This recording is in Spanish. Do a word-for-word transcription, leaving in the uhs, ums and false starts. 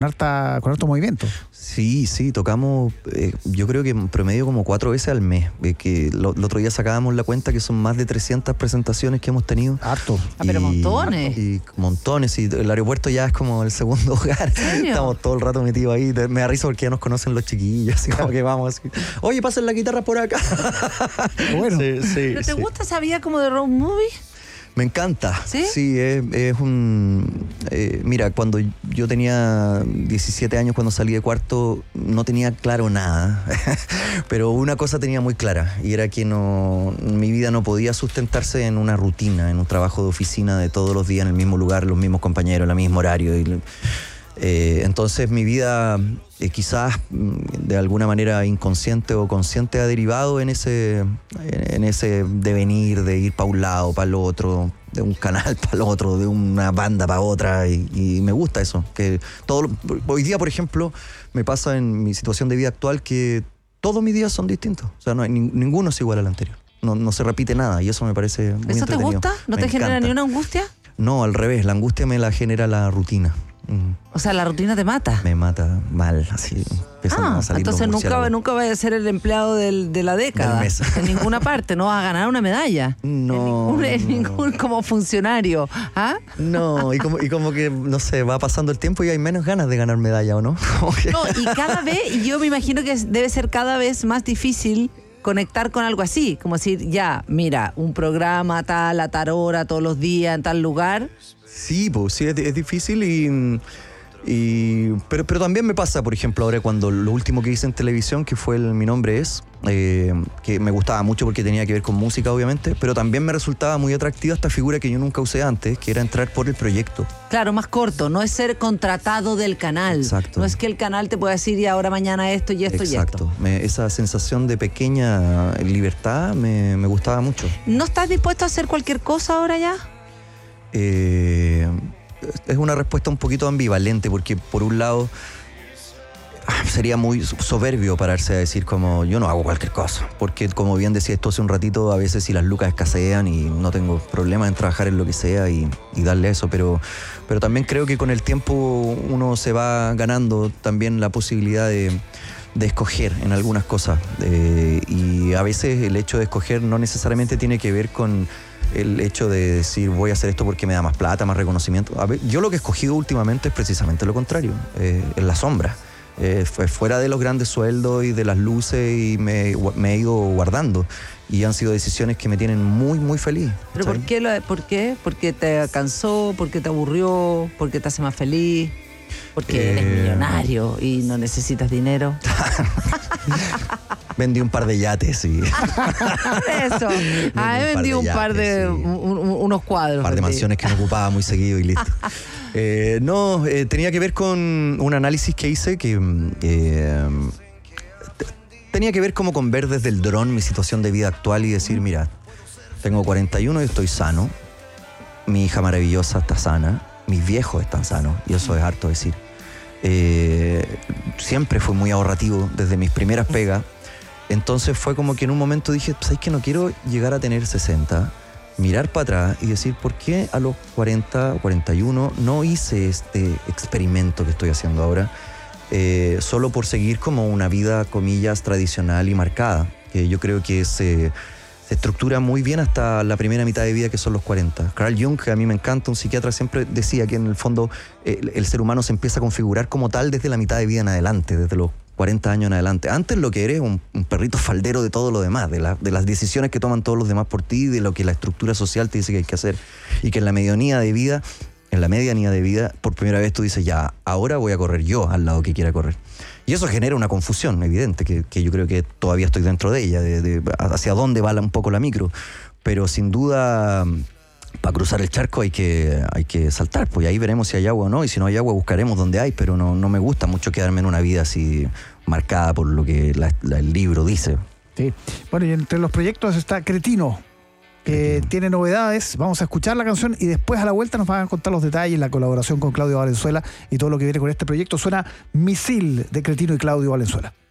harta, con harto movimiento. Sí, sí, tocamos, eh, yo creo que en promedio como cuatro veces al mes. Eh, que lo, el otro día sacábamos la cuenta que son más de trescientas presentaciones que hemos tenido. Harto. Ah, pero montones. Y montones, y el aeropuerto ya es como el segundo hogar. Estamos todo el rato metidos ahí. Me da risa porque ya nos conocen los chiquillos, así como que vamos así. Oye, pasen la guitarra por acá. Bueno. Sí, sí, ¿Pero te sí. gusta esa vida como de road movie? Me encanta. ¿Sí? Sí, es, es un... Eh, mira, cuando yo tenía diecisiete años, cuando salí de cuarto, no tenía claro nada. Pero una cosa tenía muy clara, y era que no, mi vida no podía sustentarse en una rutina, en un trabajo de oficina de todos los días en el mismo lugar, los mismos compañeros, el mismo horario. Y, eh, entonces mi vida eh, quizás de alguna manera inconsciente o consciente ha derivado en ese, en ese devenir de ir para un lado, para el otro, de un canal para el otro, de una banda para otra, y, y me gusta eso. Que todo, hoy día, por ejemplo, me pasa en mi situación de vida actual que todos mis días son distintos. O sea, no hay, ninguno es igual al anterior. No, no se repite nada, y eso me parece muy ¿Eso te entretenido. gusta? ¿No Me te genera encanta. ni una angustia? No, al revés, la angustia me la genera la rutina. Mm. O sea, la rutina te mata. Me mata mal, así. Empiezan Ah, a salir entonces los nunca, murciélagos. nunca vayas a ser el empleado del, de la década. Del mes. En ninguna parte, no vas a ganar una medalla. No, En ningún, en no, ningún no. como funcionario. ¿Ah? No, y como, y como que, no sé, va pasando el tiempo y hay menos ganas de ganar medalla, ¿o no? Como que- No, y cada vez, y yo me imagino que debe ser cada vez más difícil conectar con algo así, como decir, ya, mira, un programa tal, a tal hora, todos los días, en tal lugar. Sí, pues sí, es, es difícil y... y pero, pero también me pasa, por ejemplo, ahora cuando lo último que hice en televisión, que fue el Mi Nombre Es, eh, que me gustaba mucho porque tenía que ver con música, obviamente, pero también me resultaba muy atractiva esta figura que yo nunca usé antes, que era entrar por el proyecto. Claro, más corto, no es ser contratado del canal. Exacto. No es que el canal te pueda decir y ahora mañana esto y esto Exacto. y esto. Me, esa sensación de pequeña libertad me, me gustaba mucho. ¿No estás dispuesto a hacer cualquier cosa ahora ya? Eh, es una respuesta un poquito ambivalente, porque por un lado sería muy soberbio pararse a decir como yo no hago cualquier cosa, porque como bien decía esto hace un ratito, a veces si las lucas escasean y no tengo problema en trabajar en lo que sea y, y darle eso, pero, pero también creo que con el tiempo uno se va ganando también la posibilidad de, de escoger en algunas cosas, eh, y a veces el hecho de escoger no necesariamente tiene que ver con el hecho de decir voy a hacer esto porque me da más plata, más reconocimiento. A ver, yo lo que he escogido últimamente es precisamente lo contrario, eh, en la sombra. Eh, fue fuera de los grandes sueldos y de las luces, y me, me he ido guardando, y han sido decisiones que me tienen muy muy feliz. ¿Pero ¿sabes? por qué, lo, por qué? ¿Porque te cansó? ¿Porque te aburrió? ¿Porque te hace más feliz? ¿Porque Eh... eres millonario y no necesitas dinero? Vendí un par de yates y Eso. Ah, he vendido un par de, yates, sí. un, un, unos cuadros. un par de vendí. mansiones que me ocupaba muy seguido y listo. Eh, no, eh, tenía que ver con un análisis que hice que eh, t- tenía que ver como con ver desde el dron mi situación de vida actual y decir, mira, tengo cuarenta y uno y estoy sano, mi hija maravillosa está sana, mis viejos están sanos, y eso es harto decir. Eh, siempre fui muy ahorrativo desde mis primeras pegas, entonces fue como que en un momento dije, ¿sabes qué? No quiero llegar a tener sesenta, mirar para atrás y decir, ¿por qué a los cuarenta o cuarenta y uno no hice este experimento que estoy haciendo ahora? Eh, solo por seguir como una vida, comillas, tradicional y marcada, que yo creo que se, se estructura muy bien hasta la primera mitad de vida, que son los cuarenta. Carl Jung, que a mí me encanta, un psiquiatra, siempre decía que en el fondo eh, el, el ser humano se empieza a configurar como tal desde la mitad de vida en adelante, desde los cuarenta años en adelante. Antes lo que eres un, un perrito faldero de todo lo demás, de, la, de las decisiones que toman todos los demás por ti, de lo que la estructura social te dice que hay que hacer. Y que en la medianía de vida, en la medianía de vida, por primera vez tú dices, ya, ahora voy a correr yo al lado que quiera correr. Y eso genera una confusión evidente, que, que yo creo que todavía estoy dentro de ella, de, de hacia dónde va la, un poco la micro. Pero sin duda, para cruzar el charco hay que, hay que saltar, pues ahí veremos si hay agua o no, y si no hay agua buscaremos donde hay, pero no, no me gusta mucho quedarme en una vida así marcada por lo que la, la, el libro dice. Sí. Bueno, y entre los proyectos está Cretino, que Cretino. tiene novedades. Vamos a escuchar la canción y después a la vuelta nos van a contar los detalles, la colaboración con Claudio Valenzuela y todo lo que viene con este proyecto. Suena Misil de Cretino y Claudio Valenzuela.